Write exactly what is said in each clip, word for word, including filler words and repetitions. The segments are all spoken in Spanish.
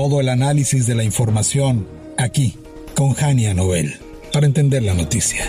Todo el análisis de la información aquí con Jania Nobel para entender la noticia.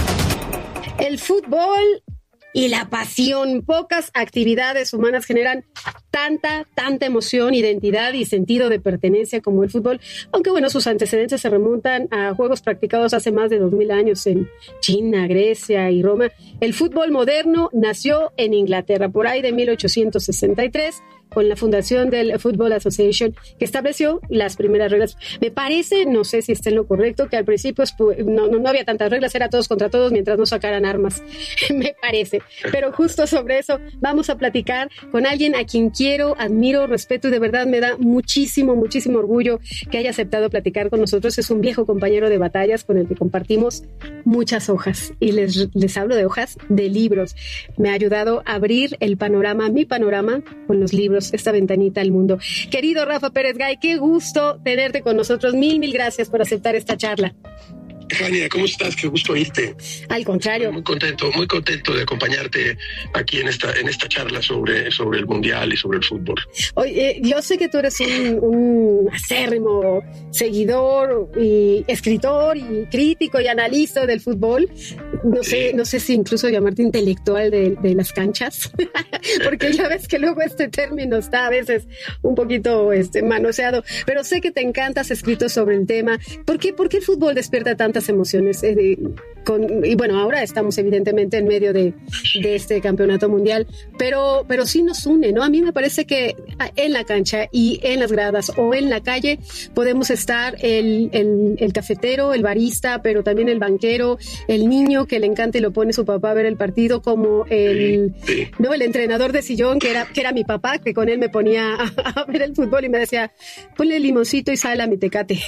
El fútbol y la pasión. Pocas actividades humanas generan tanta, tanta emoción, identidad y sentido de pertenencia como el fútbol, aunque bueno, sus antecedentes se remontan a juegos practicados hace más de dos mil años en China, Grecia y Roma. El fútbol moderno nació en Inglaterra por ahí de mil ochocientos sesenta y tres con la fundación del Football Association, que estableció las primeras reglas. Me parece, no sé si está en lo correcto, que al principio no, no, no había tantas reglas, era todos contra todos mientras no sacaran armas, me parece. Pero justo sobre eso vamos a platicar con alguien a quien quiero, admiro, respeto y de verdad me da muchísimo, muchísimo orgullo que haya aceptado platicar con nosotros. Es un viejo compañero de batallas con el que compartimos muchas hojas y les, les hablo de hojas de libros. Me ha ayudado a abrir el panorama, mi panorama con los libros, esta ventanita al mundo. Querido Rafa Pérez Gay, qué gusto tenerte con nosotros. Mil, mil gracias por aceptar esta charla. Jania, ¿cómo estás? Qué gusto oírte. Al contrario. Muy contento, muy contento de acompañarte aquí en esta en esta charla sobre, sobre el Mundial y sobre el fútbol. Oye, eh, yo sé que tú eres un, un acérrimo seguidor y escritor y crítico y analista del fútbol. No sí. sé, no sé si incluso llamarte intelectual de, de las canchas, porque ya ves que luego este término está a veces un poquito este, manoseado, pero sé que te encanta, has escrito sobre el tema. ¿Por qué, por qué el fútbol despierta tantas emociones? Eh, con, y bueno, ahora estamos evidentemente en medio de, de este campeonato mundial, pero, pero sí nos une, ¿no? A mí me parece que en la cancha y en las gradas o en la calle podemos estar el, el, el cafetero, el barista, pero también el banquero, el niño que le encanta y lo pone su papá a ver el partido, como el, sí. no, el entrenador de sillón que era, que era mi papá, que con él me ponía a, a ver el fútbol y me decía, ponle limoncito y sal a mi Tecate.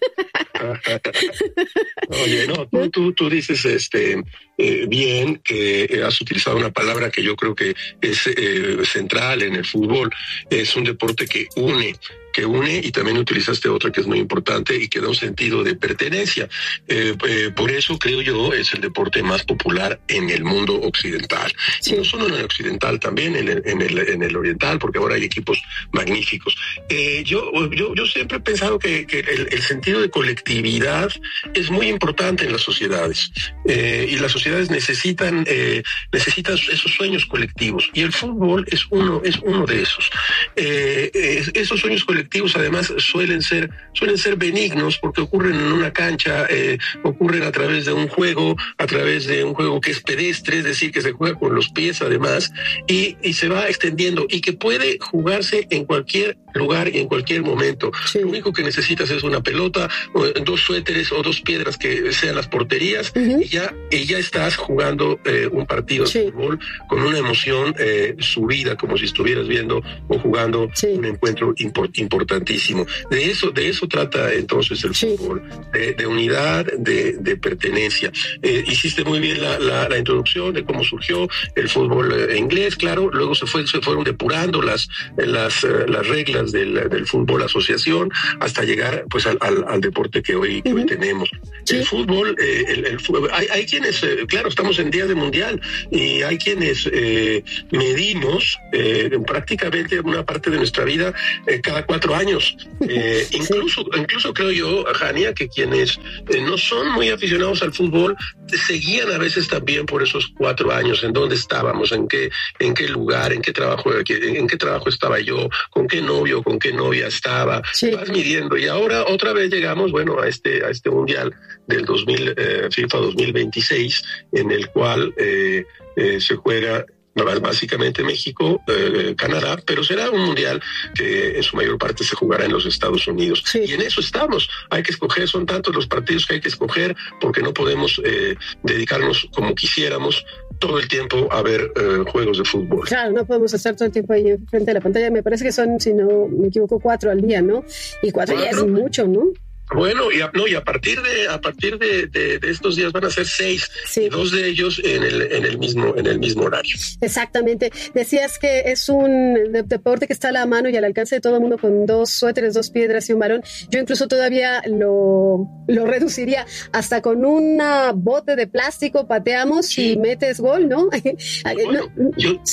Oye, no, tú, tú, tú dices este eh, bien que has utilizado una palabra que yo creo que es eh, central en el fútbol. Es un deporte que une, que une y también utilizaste otra que es muy importante y que da un sentido de pertenencia. Eh, eh, por eso creo yo es el deporte más popular en el mundo occidental. Sí. Y no solo en el occidental, también en el, en el, en el oriental, porque ahora hay equipos magníficos. Eh, yo, yo, yo siempre he pensado que, que el, el sentido de colectividad es muy importante en las sociedades eh, y las sociedades necesitan eh, necesitan esos sueños colectivos y el fútbol es uno es uno de esos. Eh, es, esos sueños colectivos además suelen ser suelen ser benignos porque ocurren en una cancha, eh, ocurren a través de un juego, a través de un juego que es pedestre, es decir, que se juega con los pies además y, y se va extendiendo y que puede jugarse en cualquier lugar y en cualquier momento. Sí. Lo único que necesitas es una pelota, dos suéteres o dos piedras que sean las porterías uh-huh. y ya y ya estás jugando eh, un partido sí. de fútbol con una emoción eh, subida, como si estuvieras viendo o jugando sí. un encuentro import, importantísimo. De eso de eso trata entonces el sí. fútbol, de, de unidad, de, de pertenencia. Eh, hiciste muy bien la, la, la introducción de cómo surgió el fútbol eh, inglés, claro, luego se, fue, se fueron depurando las, las, uh, las reglas del, del fútbol asociación hasta llegar pues al, al, al deporte que hoy, que uh-huh. hoy tenemos. Sí. El fútbol, eh, el, el fútbol hay, hay quienes, eh, claro, estamos en días de mundial y hay quienes eh, medimos eh, prácticamente una parte de nuestra vida eh, cada cuatro años. Eh, sí. incluso, incluso creo yo, Jania, que quienes eh, no son muy aficionados al fútbol seguían a veces también por esos cuatro años en dónde estábamos, en qué, en qué lugar, en qué trabajo, en qué trabajo estaba yo, con qué novio, con qué novia estaba, sí. vas midiendo y ahora otra vez llegamos, bueno, a este, a este mundial del dos mil, eh, FIFA dos mil veintiséis, en el cual eh, eh, se juega básicamente México, eh, Canadá, pero será un mundial que en su mayor parte se jugará en los Estados Unidos. Sí. Y en eso estamos. Hay que escoger, son tantos los partidos que hay que escoger porque no podemos eh, dedicarnos como quisiéramos todo el tiempo a ver eh, juegos de fútbol. Claro, no podemos estar todo el tiempo ahí frente a la pantalla. Me parece que son, si no me equivoco, cuatro al día, ¿no? Y cuatro ya es mucho, ¿no? Bueno, y a, no, y a partir de a partir de, de, de estos días van a ser seis, sí. y dos de ellos en el en el mismo en el mismo horario. Exactamente. Decías que es un deporte que está a la mano y al alcance de todo el mundo con dos suéteres, dos piedras y un balón. Yo incluso todavía lo lo reduciría hasta con un bote de plástico pateamos sí. y metes gol, ¿no? Bueno, yo, sí.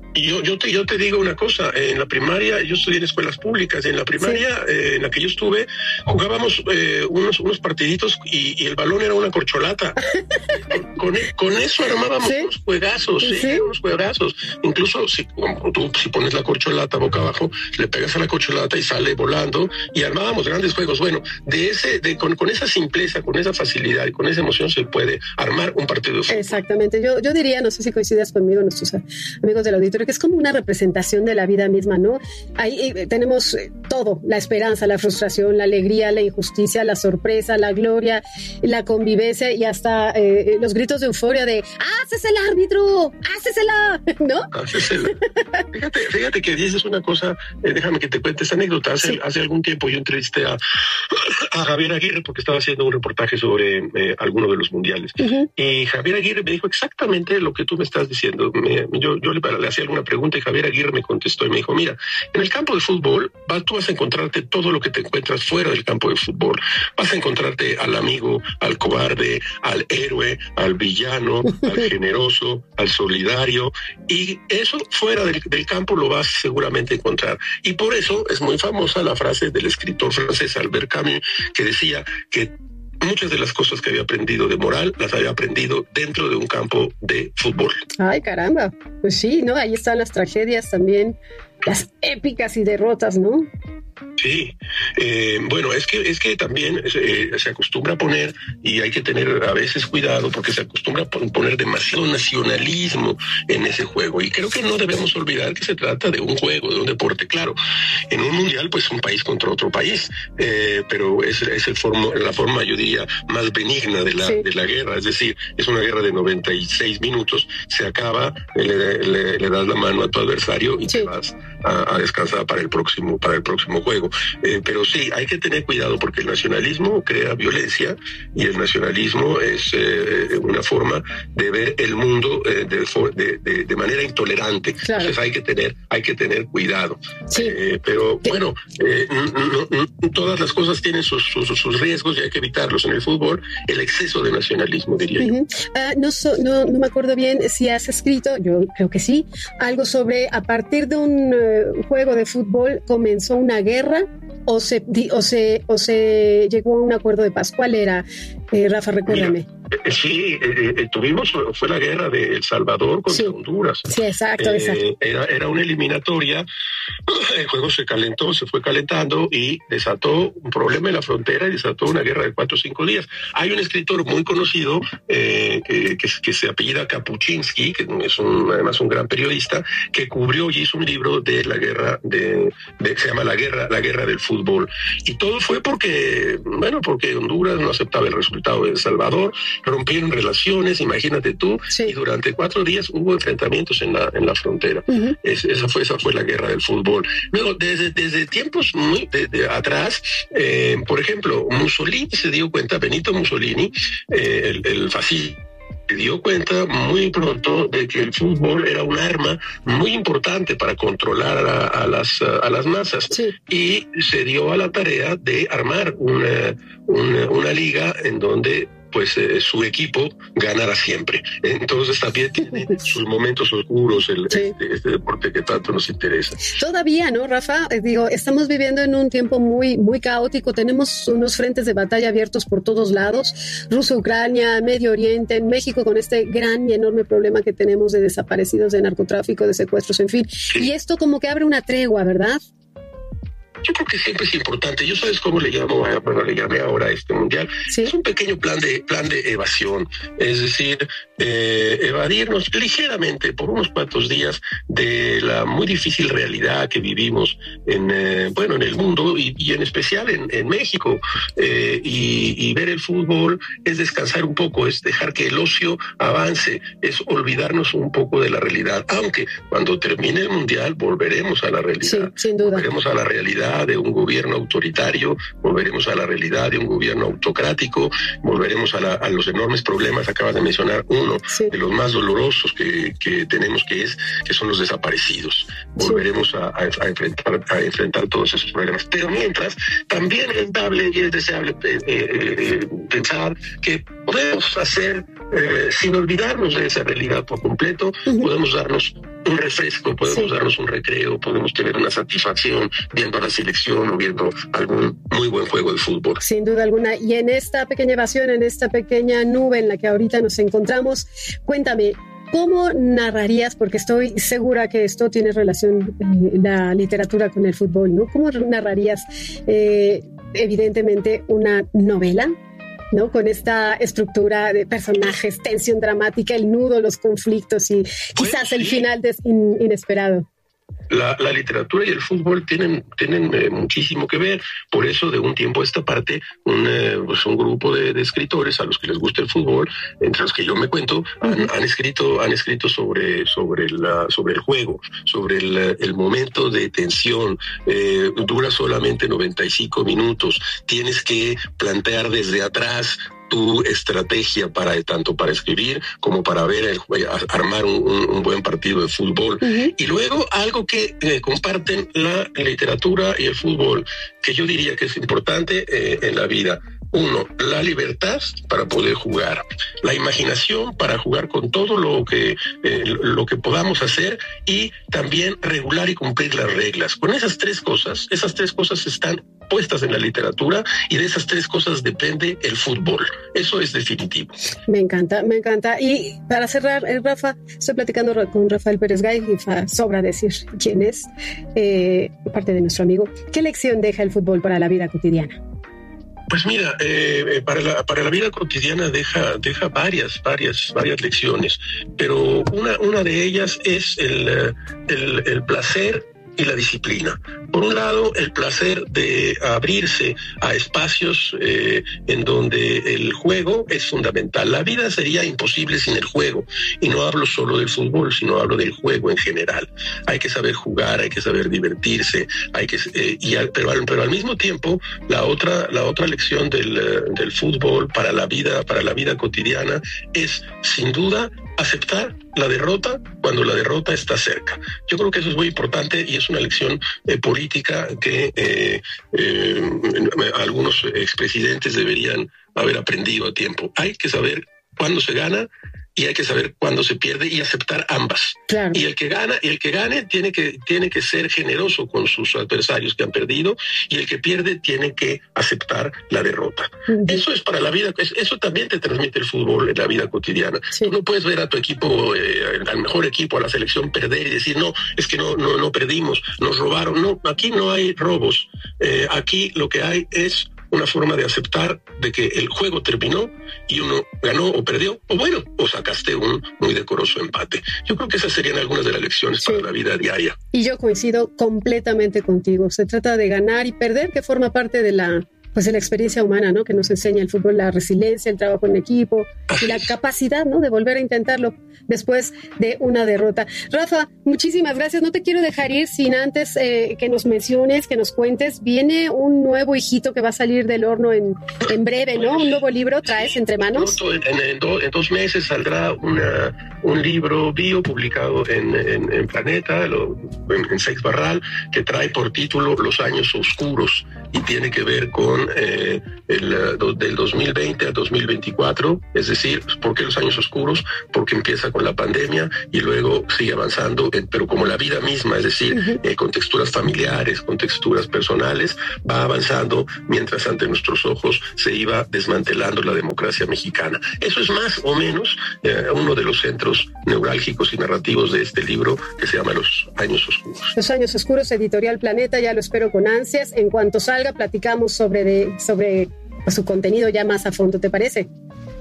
Y yo, yo, te, yo te digo una cosa, en la primaria, yo estudié en escuelas públicas, y en la primaria sí. eh, en la que yo estuve, jugábamos eh, unos, unos partiditos y, y el balón era una corcholata. con, con eso armábamos ¿Sí? unos juegazos, ¿sí? ¿Sí? unos juegazos. Incluso si tú si pones la corcholata boca abajo, le pegas a la corcholata y sale volando, y armábamos grandes juegos. Bueno, de ese, de, con, con esa simpleza, con esa facilidad y con esa emoción se puede armar un partido de fútbol. Exactamente. Yo, yo diría, no sé si coincidas conmigo, nuestros amigos del auditorio, que es como una representación de la vida misma, ¿no? Ahí eh, tenemos eh, todo, la esperanza, la frustración, la alegría, la injusticia, la sorpresa, la gloria, la convivencia y hasta eh, los gritos de euforia de ¡haces el árbitro! ¡Hácesela! ¿No? Hácesela. Fíjate, fíjate que dices una cosa, eh, déjame que te cuente esta anécdota. Hace, sí. hace algún tiempo yo entrevisté a, a Javier Aguirre porque estaba haciendo un reportaje sobre eh, alguno de los mundiales. Uh-huh. Y Javier Aguirre me dijo exactamente lo que tú me estás diciendo. Me, yo, yo le, le hacía alguna pregunta y Javier Aguirre me contestó y me dijo, mira, en el campo de fútbol vas, tú vas a encontrarte todo lo que te encuentras fuera del campo de fútbol. Vas a encontrarte al amigo, al cobarde, al héroe, al villano, al generoso, al solidario, y eso fuera del, del campo lo vas seguramente a encontrar. Y por eso es muy famosa la frase del escritor francés Albert Camus, que decía que muchas de las cosas que había aprendido de moral las había aprendido dentro de un campo de fútbol. Ay, caramba. Pues sí, ¿no? Ahí están las tragedias también, las épicas y derrotas, ¿no? Sí, eh, bueno, es que es que también eh, se acostumbra a poner, y hay que tener a veces cuidado, porque se acostumbra a poner demasiado nacionalismo en ese juego, y creo que no debemos olvidar que se trata de un juego, de un deporte. Claro, en un mundial pues un país contra otro país, eh, pero es, es el formo, la forma, yo diría, más benigna de la, sí. de la guerra, es decir, es una guerra de noventa y seis minutos, se acaba, le, le, le das la mano a tu adversario y sí. te vas a, a descansar para el próximo, para el próximo juego. Eh, pero sí, hay que tener cuidado porque el nacionalismo crea violencia, y el nacionalismo es eh, una forma de ver el mundo eh, de, de, de manera intolerante. Claro. Entonces hay que tener, hay que tener cuidado. Sí. Eh, pero sí. bueno, eh, no, no, todas las cosas tienen sus, sus, sus riesgos y hay que evitarlos. En el fútbol, el exceso de nacionalismo, diría uh-huh. yo. Uh, no, so, no, no me acuerdo bien si has escrito, yo creo que sí, algo sobre a partir de un uh, juego de fútbol comenzó una guerra o se, o se, o se llegó a un acuerdo de paz. ¿Cuál era, eh, Rafa? Recuérdame. Mira. Sí, eh, eh, tuvimos, fue la guerra de El Salvador contra sí. Honduras. Sí, exacto, eh, exacto. Era, era una eliminatoria, el juego se calentó, se fue calentando y desató un problema en la frontera y desató una guerra de cuatro o cinco días. Hay un escritor muy conocido eh, que, que, que se apellida Kapuczynski, que es un, además un gran periodista, que cubrió y hizo un libro de la guerra, de, de se llama La Guerra, la guerra del fútbol. Y todo fue porque, bueno, porque Honduras no aceptaba el resultado de El Salvador, rompieron relaciones, imagínate tú, sí. y durante cuatro días hubo enfrentamientos en la en la frontera. Uh-huh. Es, esa fue esa fue la guerra del fútbol. Luego, desde, desde tiempos muy de, de atrás, eh, por ejemplo, Mussolini se dio cuenta, Benito Mussolini, eh, el, el fascista, se dio cuenta muy pronto de que el fútbol era un arma muy importante para controlar a, a las a las masas, sí. y se dio a la tarea de armar una, una, una liga en donde pues eh, su equipo ganará siempre. Entonces también tiene sus momentos oscuros el, sí. este, este deporte que tanto nos interesa. Todavía, ¿no, Rafa? Eh, digo, estamos viviendo en un tiempo muy, muy caótico. Tenemos unos frentes de batalla abiertos por todos lados. Rusia, Ucrania, Medio Oriente, en México con este gran y enorme problema que tenemos de desaparecidos, de narcotráfico, de secuestros, en fin. Sí. Y esto como que abre una tregua, ¿verdad? Yo creo que siempre es importante. Yo sabes cómo le llamo, bueno, le llamé ahora a este mundial. ¿Sí? Es un pequeño plan de plan de evasión, es decir, eh, evadirnos ligeramente por unos cuantos días de la muy difícil realidad que vivimos en, eh, bueno, en el mundo y, y en especial en, en México. Eh, y, y ver el fútbol es descansar un poco, es dejar que el ocio avance, es olvidarnos un poco de la realidad. Aunque cuando termine el mundial volveremos a la realidad. Sí, sin duda. Volveremos a la realidad de un gobierno autoritario, volveremos a la realidad de un gobierno autocrático, volveremos a, la, a los enormes problemas. Acabas de mencionar uno sí. de los más dolorosos que, que tenemos, que es que son los desaparecidos. Volveremos sí. a, a, a, enfrentar, a enfrentar todos esos problemas. Pero mientras, también es deseable y es deseable eh, eh, pensar que podemos hacer eh, sin olvidarnos de esa realidad por completo, uh-huh. podemos darnos un refresco, podemos sí. darnos un recreo, podemos tener una satisfacción viendo a la selección o viendo algún muy buen juego de fútbol. Sin duda alguna. Y en esta pequeña evasión, en esta pequeña nube en la que ahorita nos encontramos, cuéntame, ¿cómo narrarías? Porque estoy segura que esto tiene relación, eh, la literatura con el fútbol, ¿no? ¿Cómo narrarías, eh, evidentemente, una novela, ¿no? Con esta estructura de personajes, tensión dramática, el nudo, los conflictos y quizás el final des- in- inesperado. La, la literatura y el fútbol tienen, tienen eh, muchísimo que ver. Por eso, de un tiempo a esta parte, un, eh, pues un grupo de, de escritores a los que les gusta el fútbol, entre los que yo me cuento, han, han escrito, han escrito sobre, sobre, la, sobre el juego, sobre el, el momento de tensión. Eh, dura solamente noventa y cinco minutos. Tienes que plantear desde atrás tu estrategia para tanto para escribir como para ver el, armar un, un, un buen partido de fútbol. Uh-huh. Y luego algo que eh, comparten la literatura y el fútbol, que yo diría que es importante eh, en la vida. Uno, la libertad para poder jugar, la imaginación para jugar con todo lo que eh, lo que podamos hacer y también regular y cumplir las reglas. Con esas tres cosas, esas tres cosas están puestas en la literatura y de esas tres cosas depende el fútbol. Eso es definitivo. Me encanta, me encanta. Y para cerrar, eh, Rafa, estoy platicando con Rafael Pérez Gay, y sobra decir quién es, eh, parte de nuestro amigo. ¿Qué lección deja el fútbol para la vida cotidiana? Pues mira, eh, para la para la vida cotidiana deja deja varias varias varias lecciones, pero una una de ellas es el el, el placer y la disciplina. Por un lado, el placer de abrirse a espacios eh, en donde el juego es fundamental. La vida sería imposible sin el juego. Y no hablo solo del fútbol, sino hablo del juego en general. Hay que saber jugar, hay que saber divertirse, hay que eh, y al, pero, al, pero al mismo tiempo, la otra la otra lección del, del fútbol para la vida para la vida cotidiana es, sin duda, aceptar la derrota cuando la derrota está cerca. Yo creo que eso es muy importante y es una lección eh, política que eh, eh, algunos expresidentes deberían haber aprendido a tiempo. Hay que saber cuándo se gana y hay que saber cuándo se pierde y aceptar ambas. Claro. Y el que gana, y el que gane tiene que, tiene que ser generoso con sus adversarios que han perdido, y el que pierde tiene que aceptar la derrota. Uh-huh. Eso es para la vida, eso también te transmite el fútbol en la vida cotidiana. Sí. Tú no puedes ver a tu equipo, eh, al mejor equipo, a la selección perder y decir, no, es que no, no, no perdimos, nos robaron. No, aquí no hay robos. Eh, aquí lo que hay es una forma de aceptar de que el juego terminó y uno ganó o perdió, o bueno, o sacaste un muy decoroso empate. Yo creo que esas serían algunas de las lecciones sí. para la vida diaria. Y yo coincido completamente contigo. Se trata de ganar y perder, que forma parte de la pues de la experiencia humana, ¿no? Que nos enseña el fútbol, la resiliencia, el trabajo en equipo y la capacidad, ¿no? De volver a intentarlo después de una derrota. Rafa, muchísimas gracias. No te quiero dejar ir sin antes eh, que nos menciones, que nos cuentes. Viene un nuevo hijito que va a salir del horno en, en breve, ¿no? Un nuevo libro traes entre manos. En, en, en, do, en dos meses saldrá una, un libro bio publicado en, en, en Planeta, lo, en, en Sex Barral, que trae por título Los años oscuros y tiene que ver con Eh, el, del dos mil veinte al dos mil veinticuatro, es decir, ¿por qué los años oscuros? Porque empieza con la pandemia y luego sigue avanzando, eh, pero como la vida misma, es decir, uh-huh. eh, con texturas familiares, con texturas personales, va avanzando mientras ante nuestros ojos se iba desmantelando la democracia mexicana. Eso es más o menos eh, uno de los centros neurálgicos y narrativos de este libro que se llama Los años oscuros. Los años oscuros, editorial Planeta, ya lo espero con ansias. En cuanto salga, platicamos sobre de sobre pues, su contenido ya más a fondo, ¿te parece?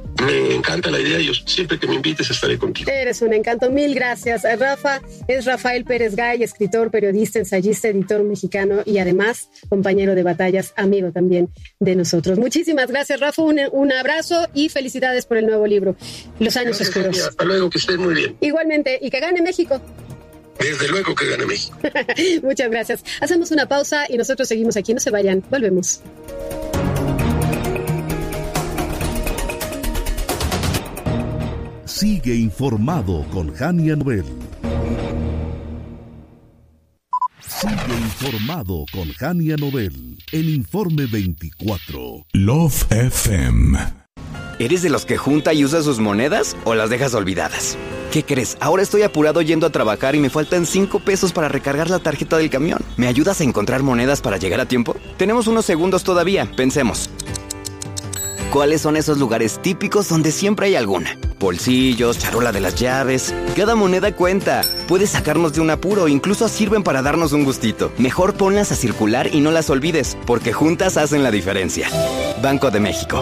Me encanta la idea, yo siempre que me invites estaré contigo. Eres un encanto, mil gracias. Rafa es Rafael Pérez Gay, escritor, periodista, ensayista, editor mexicano y además compañero de batallas, amigo también de nosotros. Muchísimas gracias, Rafa, un, un abrazo y felicidades por el nuevo libro, Los años gracias, oscuros. Hasta luego, que estés muy bien. Igualmente, y que gane México. Desde luego que gane México. Muchas gracias. Hacemos una pausa y nosotros seguimos aquí. No se vayan. Volvemos. Sigue informado con Hania Nobel. Sigue informado con Hania Nobel en Informe veinticuatro. Love F M. ¿Eres de los que junta y usa sus monedas o las dejas olvidadas? ¿Qué crees? Ahora estoy apurado yendo a trabajar y me faltan cinco pesos para recargar la tarjeta del camión. ¿Me ayudas a encontrar monedas para llegar a tiempo? Tenemos unos segundos todavía, pensemos. ¿Cuáles son esos lugares típicos donde siempre hay alguna? Bolsillos, charola de las llaves. Cada moneda cuenta. Puedes sacarnos de un apuro, incluso sirven para darnos un gustito. Mejor ponlas a circular y no las olvides, porque juntas hacen la diferencia. Banco de México.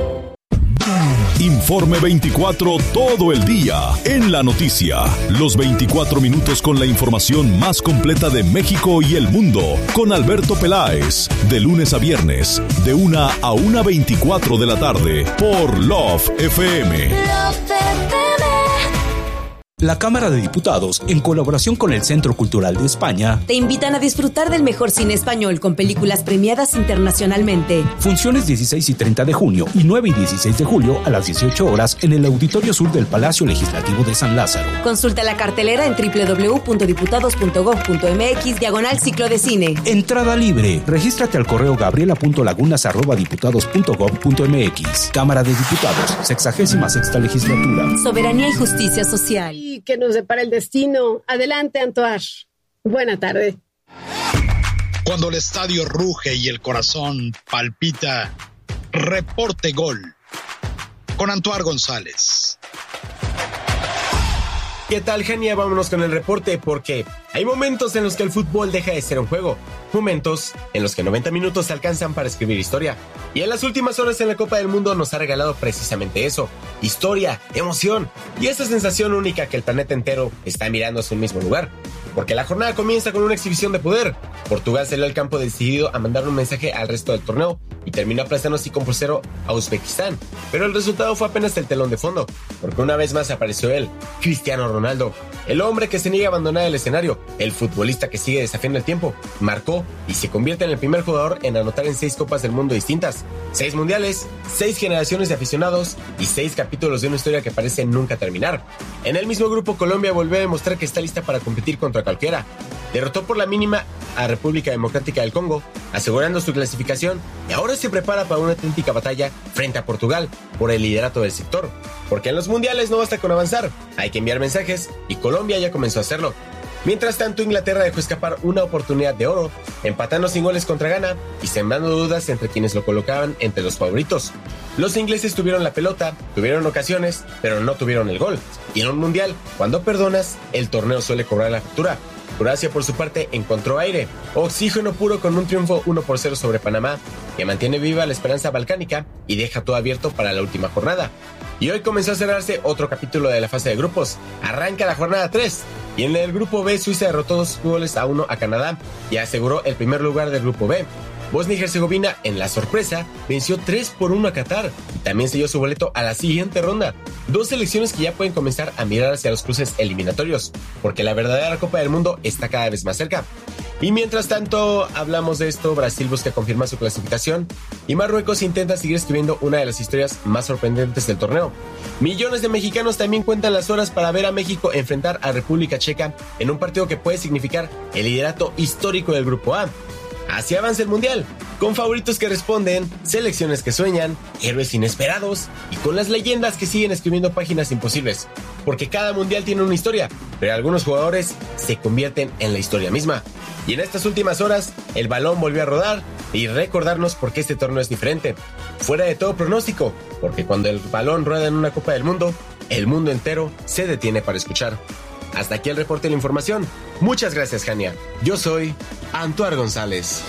Informe veinticuatro todo el día en la noticia. Los veinticuatro minutos con la información más completa de México y el mundo. Con Alberto Peláez. De lunes a viernes, de una a una veinticuatro de la tarde. Por Love F M. Love F M. La Cámara de Diputados, en colaboración con el Centro Cultural de España, te invitan a disfrutar del mejor cine español con películas premiadas internacionalmente. Funciones dieciséis y treinta de junio y nueve y dieciséis de julio a las dieciocho horas en el Auditorio Sur del Palacio Legislativo de San Lázaro. Consulta la cartelera en doble u doble u doble u punto diputados punto gob punto eme equis diagonal ciclo de cine. Entrada libre. Regístrate al correo gabriela punto lagunas arroba diputados punto gob punto eme equis. Cámara de Diputados, sexagésima sexta legislatura. Soberanía y justicia social. Que nos depara el destino. Adelante, Antoine. Buena tarde. Cuando el estadio ruge y el corazón palpita, reporte gol con Antoine González. ¿Qué tal, Jania? Vámonos con el reporte, porque hay momentos en los que el fútbol deja de ser un juego, momentos en los que noventa minutos se alcanzan para escribir historia. Y en las últimas horas en la Copa del Mundo nos ha regalado precisamente eso: historia, emoción y esa sensación única que el planeta entero está mirando hacia un mismo lugar. Porque la jornada comienza con una exhibición de poder. Portugal salió al campo decidido a mandar un mensaje al resto del torneo y terminó aplastando cinco por cero a Uzbekistán. Pero el resultado fue apenas el telón de fondo, porque una vez más apareció él, Cristiano Ronaldo, el hombre que se niega a abandonar el escenario, el futbolista que sigue desafiando el tiempo. Marcó y se convierte en el primer jugador en anotar en seis Copas del Mundo distintas, seis mundiales, seis generaciones de aficionados y seis capítulos de una historia que parece nunca terminar. En el mismo grupo, Colombia volvió a demostrar que está lista para competir contra cualquiera. Derrotó por la mínima a República Democrática del Congo, asegurando su clasificación, y ahora se prepara para una auténtica batalla frente a Portugal por el liderato del sector. Porque en los mundiales no basta con avanzar, hay que enviar mensajes, y Colombia ya comenzó a hacerlo. Mientras tanto, Inglaterra dejó escapar una oportunidad de oro, empatando sin goles contra Ghana y sembrando dudas entre quienes lo colocaban entre los favoritos. Los ingleses tuvieron la pelota, tuvieron ocasiones, pero no tuvieron el gol. Y en un mundial, cuando perdonas, el torneo suele cobrar la factura. Croacia, por su parte, encontró aire, oxígeno puro con un triunfo uno por cero sobre Panamá, que mantiene viva la esperanza balcánica y deja todo abierto para la última jornada. Y hoy comenzó a cerrarse otro capítulo de la fase de grupos. Arranca la jornada tres, y en el grupo B, Suiza derrotó dos goles a uno a Canadá y aseguró el primer lugar del grupo B. Bosnia y Herzegovina, en la sorpresa, venció tres por uno a Qatar y también selló su boleto a la siguiente ronda. Dos selecciones que ya pueden comenzar a mirar hacia los cruces eliminatorios, porque la verdadera Copa del Mundo está cada vez más cerca. Y mientras tanto hablamos de esto, Brasil busca confirmar su clasificación y Marruecos intenta seguir escribiendo una de las historias más sorprendentes del torneo. Millones de mexicanos también cuentan las horas para ver a México enfrentar a República Checa en un partido que puede significar el liderato histórico del Grupo A. Así avanza el Mundial, con favoritos que responden, selecciones que sueñan, héroes inesperados y con las leyendas que siguen escribiendo páginas imposibles. Porque cada Mundial tiene una historia, pero algunos jugadores se convierten en la historia misma. Y en estas últimas horas, el balón volvió a rodar y recordarnos por qué este torneo es diferente. Fuera de todo pronóstico, porque cuando el balón rueda en una Copa del Mundo, el mundo entero se detiene para escuchar. Hasta aquí el reporte de la información. Muchas gracias, Jania. Yo soy Antoine González.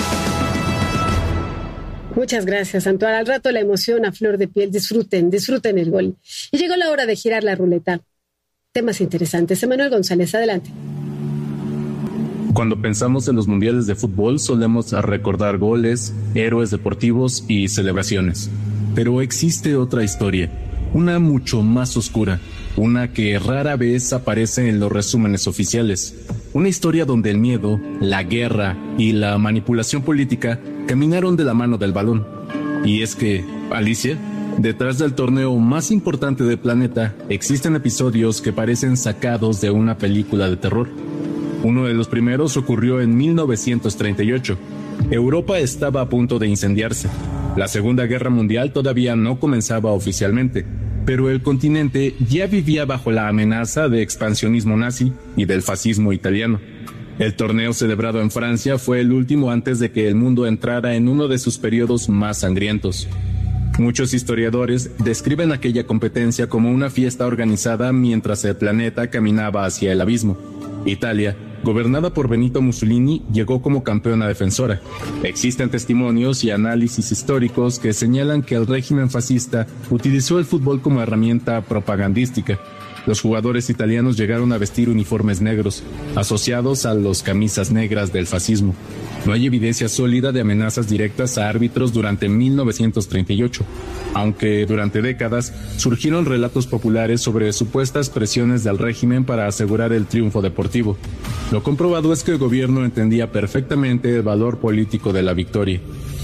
Muchas gracias, Antoine. Al rato la emoción a flor de piel. Disfruten, disfruten el gol. Y llegó la hora de girar la ruleta. Temas interesantes. Emanuel González, adelante. Cuando pensamos en los mundiales de fútbol, solemos recordar goles, héroes deportivos y celebraciones. Pero existe otra historia, una mucho más oscura, una que rara vez aparece en los resúmenes oficiales. Una historia donde el miedo, la guerra y la manipulación política caminaron de la mano del balón. Y es que, Alicia, detrás del torneo más importante del planeta, existen episodios que parecen sacados de una película de terror. Uno de los primeros ocurrió en mil novecientos treinta y ocho. Europa estaba a punto de incendiarse. La Segunda Guerra Mundial todavía no comenzaba oficialmente, pero el continente ya vivía bajo la amenaza de expansionismo nazi y del fascismo italiano. El torneo celebrado en Francia fue el último antes de que el mundo entrara en uno de sus periodos más sangrientos. Muchos historiadores describen aquella competencia como una fiesta organizada mientras el planeta caminaba hacia el abismo. Italia, gobernada por Benito Mussolini, llegó como campeona defensora. Existen testimonios y análisis históricos que señalan que el régimen fascista utilizó el fútbol como herramienta propagandística. Los jugadores italianos llegaron a vestir uniformes negros, asociados a los camisas negras del fascismo. No hay evidencia sólida de amenazas directas a árbitros durante mil novecientos treinta y ocho, aunque durante décadas surgieron relatos populares sobre supuestas presiones del régimen para asegurar el triunfo deportivo. Lo comprobado es que el gobierno entendía perfectamente el valor político de la victoria.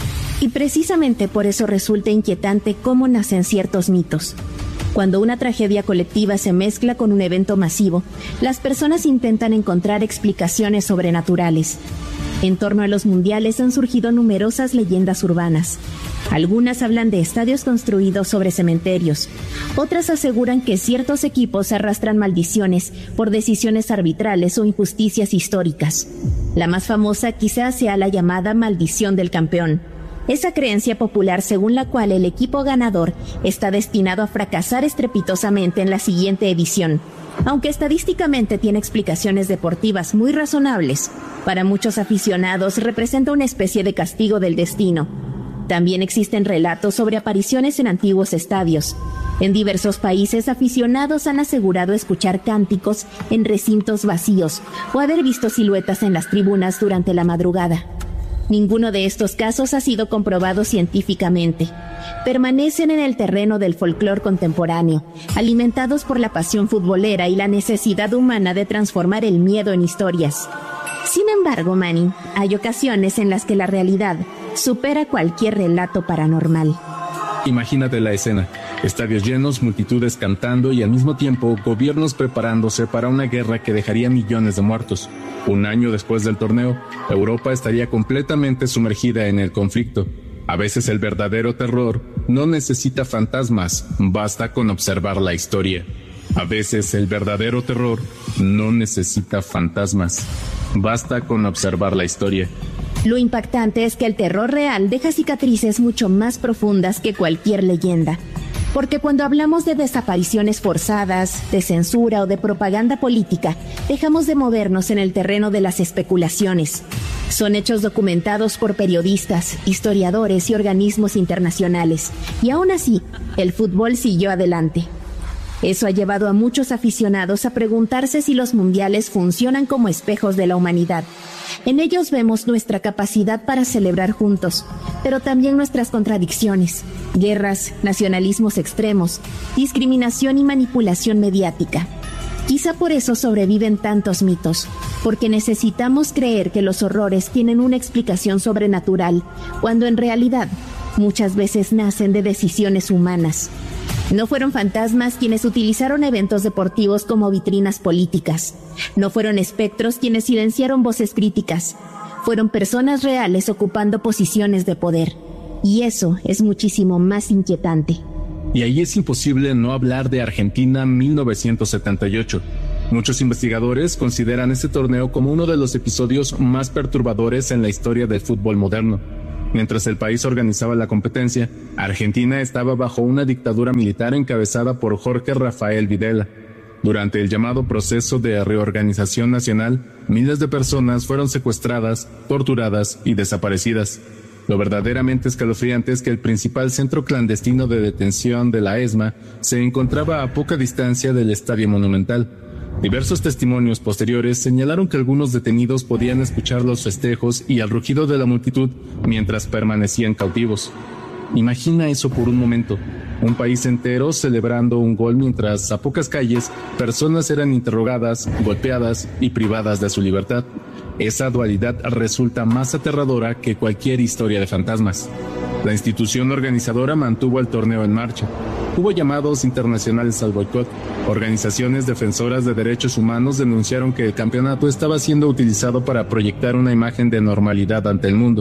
Y precisamente por eso resulta inquietante cómo nacen ciertos mitos. Cuando una tragedia colectiva se mezcla con un evento masivo, las personas intentan encontrar explicaciones sobrenaturales. En torno a los mundiales han surgido numerosas leyendas urbanas. Algunas hablan de estadios construidos sobre cementerios. Otras aseguran que ciertos equipos arrastran maldiciones por decisiones arbitrales o injusticias históricas. La más famosa quizás sea la llamada maldición del campeón. Esa creencia popular según la cual el equipo ganador está destinado a fracasar estrepitosamente en la siguiente edición. Aunque estadísticamente tiene explicaciones deportivas muy razonables, para muchos aficionados representa una especie de castigo del destino. También existen relatos sobre apariciones en antiguos estadios. En diversos países, aficionados han asegurado escuchar cánticos en recintos vacíos o haber visto siluetas en las tribunas durante la madrugada. Ninguno de estos casos ha sido comprobado científicamente. Permanecen en el terreno del folclore contemporáneo, alimentados por la pasión futbolera y la necesidad humana de transformar el miedo en historias. Sin embargo, Manny, hay ocasiones en las que la realidad supera cualquier relato paranormal. Imagínate la escena: estadios llenos, multitudes cantando y al mismo tiempo gobiernos preparándose para una guerra que dejaría millones de muertos. Un año después del torneo, Europa estaría completamente sumergida en el conflicto. A veces el verdadero terror no necesita fantasmas, basta con observar la historia. A veces el verdadero terror no necesita fantasmas, basta con observar la historia. Lo impactante es que el terror real deja cicatrices mucho más profundas que cualquier leyenda. Porque cuando hablamos de desapariciones forzadas, de censura o de propaganda política, dejamos de movernos en el terreno de las especulaciones. Son hechos documentados por periodistas, historiadores y organismos internacionales. Y aún así, el fútbol siguió adelante. Eso ha llevado a muchos aficionados a preguntarse si los mundiales funcionan como espejos de la humanidad. En ellos vemos nuestra capacidad para celebrar juntos, pero también nuestras contradicciones, guerras, nacionalismos extremos, discriminación y manipulación mediática. Quizá por eso sobreviven tantos mitos, porque necesitamos creer que los horrores tienen una explicación sobrenatural, cuando en realidad muchas veces nacen de decisiones humanas. No fueron fantasmas quienes utilizaron eventos deportivos como vitrinas políticas. No fueron espectros quienes silenciaron voces críticas. Fueron personas reales ocupando posiciones de poder. Y eso es muchísimo más inquietante. Y ahí es imposible no hablar de Argentina mil novecientos setenta y ocho. Muchos investigadores consideran este torneo como uno de los episodios más perturbadores en la historia del fútbol moderno. Mientras el país organizaba la competencia, Argentina estaba bajo una dictadura militar encabezada por Jorge Rafael Videla. Durante el llamado proceso de reorganización nacional, miles de personas fueron secuestradas, torturadas y desaparecidas. Lo verdaderamente escalofriante es que el principal centro clandestino de detención de la ESMA se encontraba a poca distancia del Estadio Monumental. Diversos testimonios posteriores señalaron que algunos detenidos podían escuchar los festejos y el rugido de la multitud mientras permanecían cautivos. Imagina eso por un momento, un país entero celebrando un gol mientras a pocas calles personas eran interrogadas, golpeadas y privadas de su libertad. Esa dualidad resulta más aterradora que cualquier historia de fantasmas. La institución organizadora mantuvo el torneo en marcha. Hubo llamados internacionales al boicot. Organizaciones defensoras de derechos humanos denunciaron que el campeonato estaba siendo utilizado para proyectar una imagen de normalidad ante el mundo.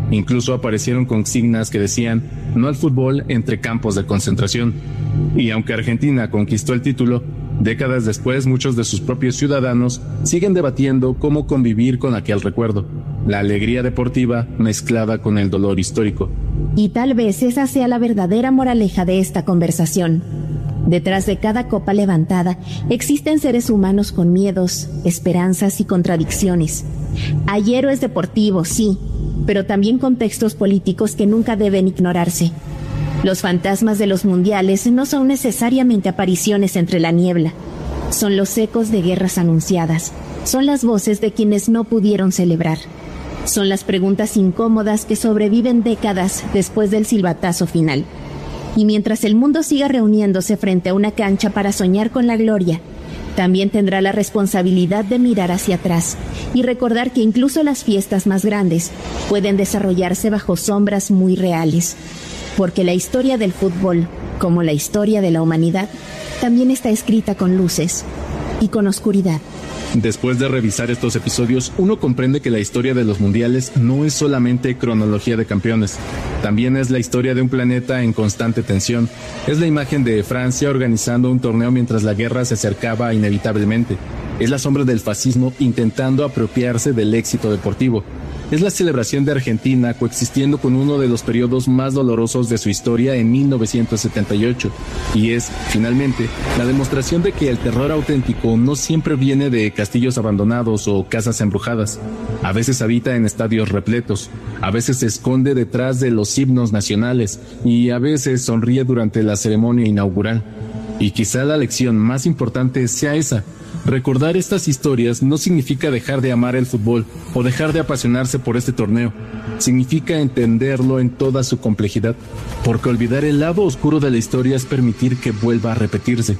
Incluso aparecieron consignas que decían no al fútbol entre campos de concentración. Y aunque Argentina conquistó el título, décadas después muchos de sus propios ciudadanos siguen debatiendo cómo convivir con aquel recuerdo, la alegría deportiva mezclada con el dolor histórico. Y tal vez esa sea la verdadera moraleja de esta conversación. Detrás de cada copa levantada existen seres humanos con miedos, esperanzas y contradicciones. Hay héroes deportivos, sí, pero también contextos políticos que nunca deben ignorarse. Los fantasmas de los mundiales no son necesariamente apariciones entre la niebla. Son los ecos de guerras anunciadas. Son las voces de quienes no pudieron celebrar. Son las preguntas incómodas que sobreviven décadas después del silbatazo final. Y mientras el mundo siga reuniéndose frente a una cancha para soñar con la gloria, también tendrá la responsabilidad de mirar hacia atrás y recordar que incluso las fiestas más grandes pueden desarrollarse bajo sombras muy reales. Porque la historia del fútbol, como la historia de la humanidad, también está escrita con luces y con oscuridad. Después de revisar estos episodios, uno comprende que la historia de los mundiales no es solamente cronología de campeones. También es la historia de un planeta en constante tensión. Es la imagen de Francia organizando un torneo mientras la guerra se acercaba inevitablemente. Es la sombra del fascismo intentando apropiarse del éxito deportivo. Es la celebración de Argentina coexistiendo con uno de los periodos más dolorosos de su historia en mil novecientos setenta y ocho. Y es, finalmente, la demostración de que el terror auténtico no siempre viene de castillos abandonados o casas embrujadas. A veces habita en estadios repletos, a veces se esconde detrás de los himnos nacionales y a veces sonríe durante la ceremonia inaugural. Y quizá la lección más importante sea esa. Recordar estas historias no significa dejar de amar el fútbol o dejar de apasionarse por este torneo. Significa entenderlo en toda su complejidad, porque olvidar el lado oscuro de la historia es permitir que vuelva a repetirse.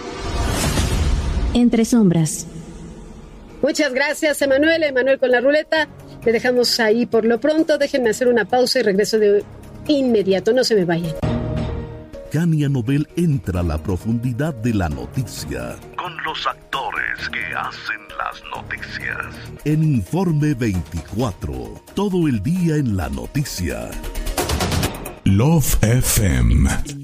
Entre sombras. Muchas gracias, Emanuel. Emanuel con la ruleta. Le dejamos ahí por lo pronto. Déjenme hacer una pausa y regreso de inmediato. No se me vayan. Hania Nobel entra a la profundidad de la noticia con los actores que hacen las noticias. En Informe veinticuatro, todo el día en la noticia. Love F M.